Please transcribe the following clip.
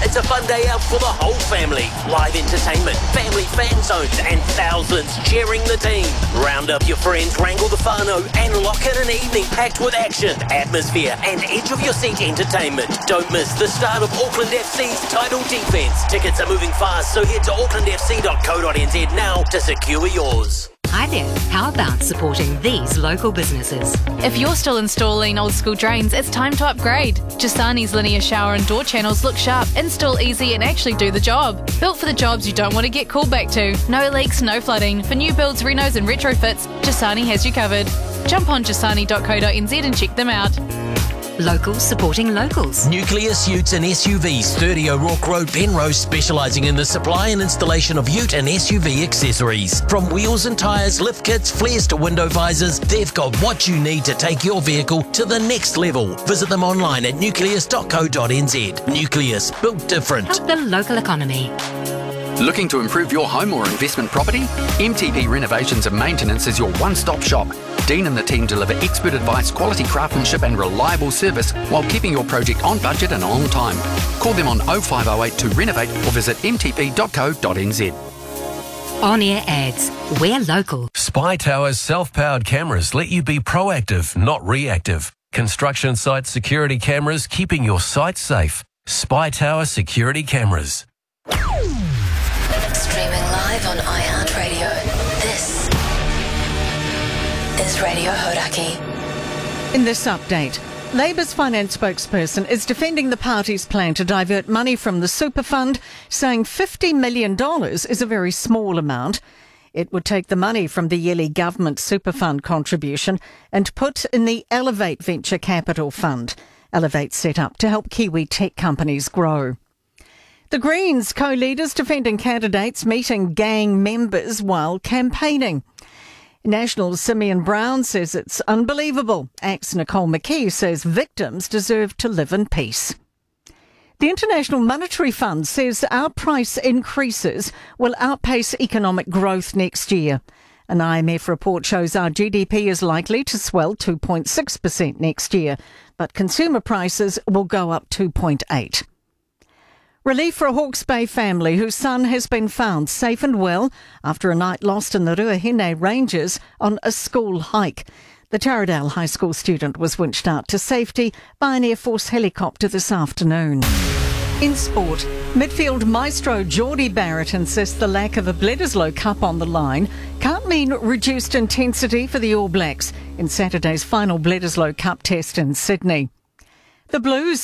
It's a fun day out for the whole family. Live entertainment, family fan zones, and thousands cheering the team. Round up your friends, wrangle the whānau, and lock in an evening packed with action, atmosphere, and edge-of-your-seat entertainment. Don't miss the start of Auckland FC's title defence. Tickets are moving fast, so head to aucklandfc.co.nz now to secure yours. Hi there. How about supporting these local businesses? If you're still installing old school drains, it's time to upgrade. Jasani's linear shower and door channels look sharp, install easy, and actually do the job. Built for the jobs you don't want to get called back to. No leaks, no flooding. For new builds, renos and retrofits, Jasani has you covered. Jump on jasani.co.nz and check them out. Locals supporting locals. Nucleus Utes and SUVs, 30 O'Rourke Road, Penrose, specialising in the supply and installation of ute and SUV accessories. From wheels and tyres, lift kits, flares to window visors, they've got what you need to take your vehicle to the next level. Visit them online at nucleus.co.nz. Nucleus, built different. Help the local economy. Looking to improve your home or investment property? MTP Renovations and Maintenance is your one-stop shop. Dean and the team deliver expert advice, quality craftsmanship and reliable service while keeping your project on budget and on time. Call them on 0508 to renovate or visit mtp.co.nz. On-air ads. We're local. Spy Tower's self-powered cameras let you be proactive, not reactive. Construction site security cameras keeping your site safe. Spy Tower security cameras. Streaming live on iHeartRadio. This is Radio Hauraki. In this update, Labour's finance spokesperson is defending the party's plan to divert money from the super fund, saying $50 million is a very small amount. It would take the money from the yearly government super fund contribution and put in the Elevate Venture Capital Fund. Elevate set up to help Kiwi tech companies grow. The Greens co-leaders defending candidates meeting gang members while campaigning. National's Simeon Brown says it's unbelievable. ACT's Nicole McKee says victims deserve to live in peace. The International Monetary Fund says our price increases will outpace economic growth next year. An IMF report shows our GDP is likely to swell 2.6% next year, but consumer prices will go up 2.8%. Relief for a Hawke's Bay family whose son has been found safe and well after a night lost in the Ruahine Ranges on a school hike. The Taradale High School student was winched out to safety by an Air Force helicopter this afternoon. In sport, midfield maestro Geordie Barrett insists the lack of a Bledisloe Cup on the line can't mean reduced intensity for the All Blacks in Saturday's final Bledisloe Cup test in Sydney. The Blues